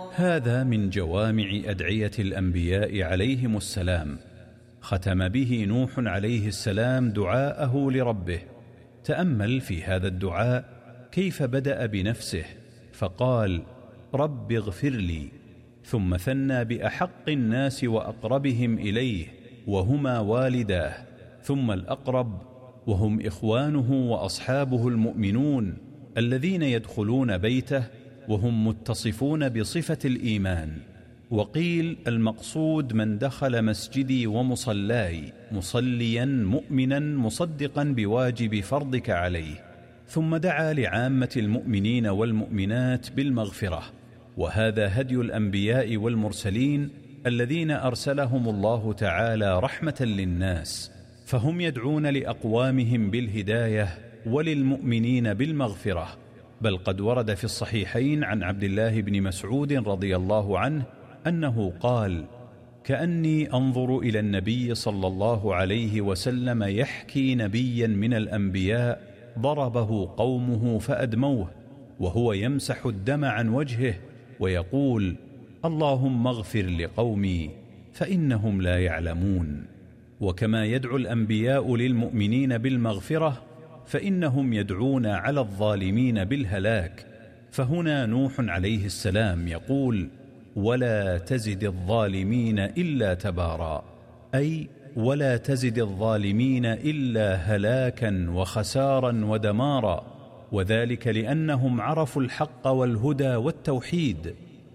هذا من جوامع أدعية الأنبياء عليهم السلام، ختم به نوح عليه السلام دعاءه لربه. تأمل في هذا الدعاء كيف بدأ بنفسه فقال: رب اغفر لي، ثم ثنى بأحق الناس وأقربهم إليه وهما والداه، ثم الأقرب وهم إخوانه وأصحابه المؤمنون الذين يدخلون بيته وهم متصفون بصفة الإيمان. وقيل المقصود من دخل مسجدي ومصلاي مصليا مؤمنا مصدقا بواجب فرضك عليه. ثم دعا لعامة المؤمنين والمؤمنات بالمغفرة، وهذا هدي الأنبياء والمرسلين الذين أرسلهم الله تعالى رحمة للناس، فهم يدعون لأقوامهم بالهداية وللمؤمنين بالمغفرة. بل قد ورد في الصحيحين عن عبد الله بن مسعود رضي الله عنه أنه قال: كأني أنظر إلى النبي صلى الله عليه وسلم يحكي نبيا من الأنبياء ضربه قومه فأدموه، وهو يمسح الدم عن وجهه ويقول: اللهم اغفر لقومي فإنهم لا يعلمون. وكما يدعو الأنبياء للمؤمنين بالمغفرة، فإنهم يدعون على الظالمين بالهلاك. فهنا نوح عليه السلام يقول: ولا تزد الظالمين إلا تبارا، أي ولا تزد الظالمين إلا هلاكا وخسارا ودمارا، وذلك لأنهم عرفوا الحق والهدى والتوحيد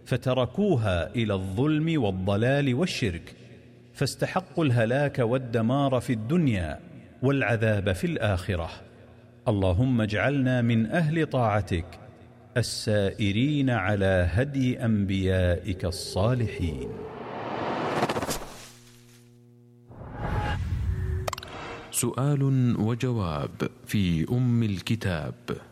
فتركوها إلى الظلم والضلال والشرك، فاستحقوا الهلاك والدمار في الدنيا والعذاب في الآخرة. اللهم اجعلنا من أهل طاعتك السائرين على هدي أنبيائك الصالحين. سؤال وجواب في أم الكتاب.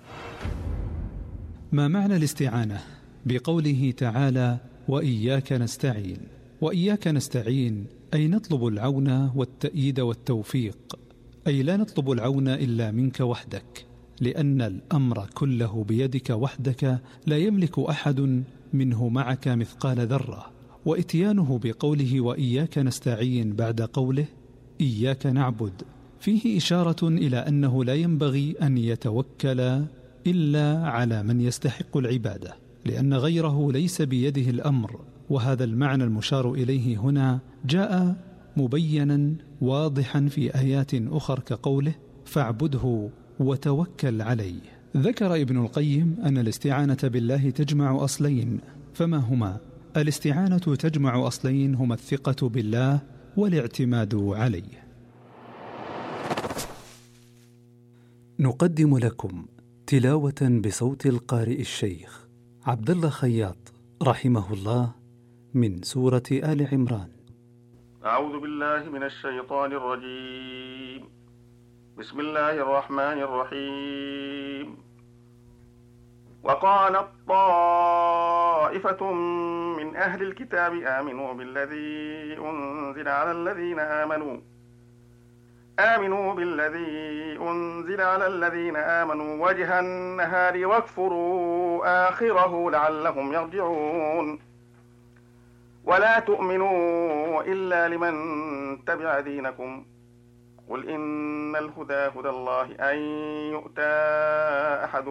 ما معنى الاستعانة بقوله تعالى: وإياك نستعين؟ وإياك نستعين أي نطلب العون والتأييد والتوفيق، أي لا نطلب العون إلا منك وحدك، لأن الأمر كله بيدك وحدك، لا يملك أحد منه معك مثقال ذرة. وإتيانه بقوله وإياك نستعين بعد قوله إياك نعبد فيه إشارة إلى أنه لا ينبغي أن يتوكل إلا على من يستحق العبادة، لأن غيره ليس بيده الأمر. وهذا المعنى المشار إليه هنا جاء مبينا واضحا في آيات أخر كقوله فاعبده وتوكل عليه. ذكر ابن القيم أن الاستعانة بالله تجمع أصلين، فما هما؟ الاستعانة تجمع أصلين هما الثقة بالله والاعتماد عليه. نقدم لكم تلاوة بصوت القارئ الشيخ عبد الله خياط رحمه الله من سورة آل عمران. أعوذ بالله من الشيطان الرجيم. بسم الله الرحمن الرحيم. وقالت طائفة من أهل الكتاب آمنوا بالذي أنزل على الذين آمنوا وجه النهار واكفروا آخره لعلهم يرجعون. ولا تؤمنوا إلا لمن تبع دينكم. قل إن الهدى هدى الله أن يؤتى أحد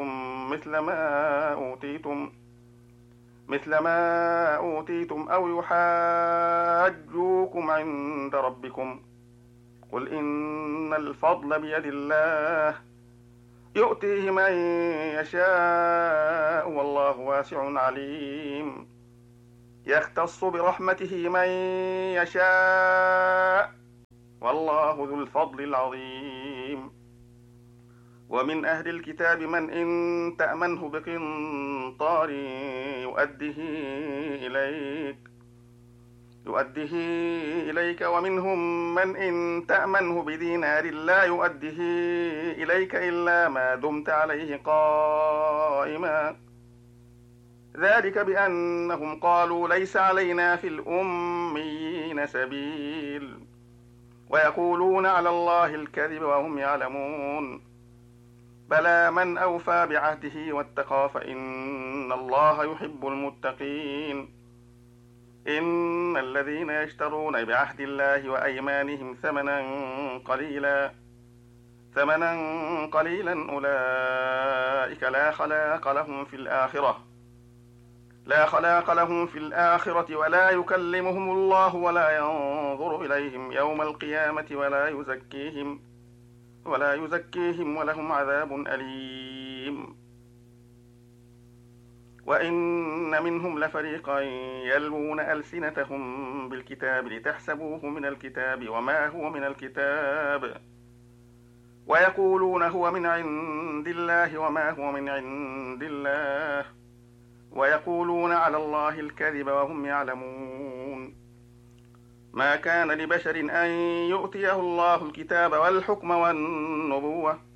مثل ما أوتيتم أو يحاجوكم عند ربكم. قل إن الفضل بيد الله يؤتيه من يشاء والله واسع عليم. يختص برحمته من يشاء والله ذو الفضل العظيم. ومن أهل الكتاب من إن تأمنه بقنطار يؤديه إليك ومنهم من إن تأمنه بدينار لا يؤديه إليك إلا ما دمت عليه قائما. ذلك بأنهم قالوا ليس علينا في الأميين سبيل ويقولون على الله الكذب وهم يعلمون. بلى من أوفى بعهده واتقى فإن الله يحب المتقين. إن الذين يشترون بعهد الله وأيمانهم ثمنا قليلا أولئك لا خلاق لهم في الآخرة ولا يكلمهم الله ولا ينظر إليهم يوم القيامة ولا يزكيهم ولهم عذاب أليم. وإن منهم لفريقا يلوون ألسنتهم بالكتاب لتحسبوه من الكتاب وما هو من الكتاب ويقولون هو من عند الله وما هو من عند الله ويقولون على الله الكذب وهم يعلمون. ما كان لبشر أن يؤتيه الله الكتاب والحكم والنبوة